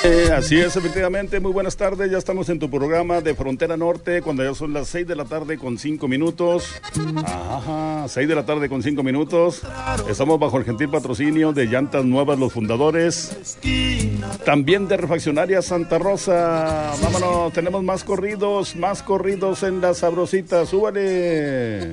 Así es, efectivamente, muy buenas tardes, ya estamos en tu programa de Frontera Norte, cuando ya son las 6 de la tarde con 5 minutos. Ajá, 6 de la tarde con 5 minutos. Estamos bajo el gentil patrocinio de Llantas Nuevas Los Fundadores, también de Refaccionaria Santa Rosa. Vámonos, tenemos más corridos en la sabrosita, súbale.